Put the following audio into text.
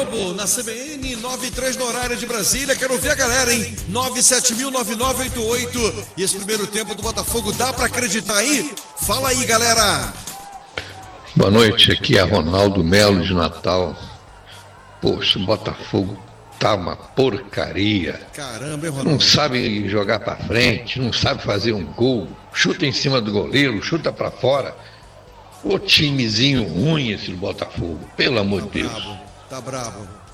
Globo, na CBN, 9:03 no horário de Brasília. Quero ver a galera, hein? 970009988. E esse primeiro tempo do Botafogo, dá pra acreditar aí? Fala aí, galera. Boa noite, aqui é Ronaldo Melo de Natal. Poxa, o Botafogo tá uma porcaria. Caramba, hein, Ronaldo? Não sabe jogar pra frente, não sabe fazer um gol. Chuta em cima do goleiro, chuta pra fora. O timezinho ruim esse do Botafogo, pelo amor de Deus. Tá brabo.